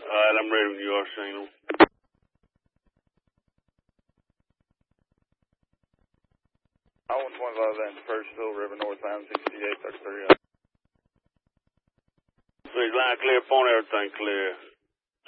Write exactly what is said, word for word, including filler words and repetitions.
right, I'm ready when you are, Shane. I one twenty-five Van Purcellville, River North, nine sixty-eight, thirty-three. Please, line clear, phone, everything clear.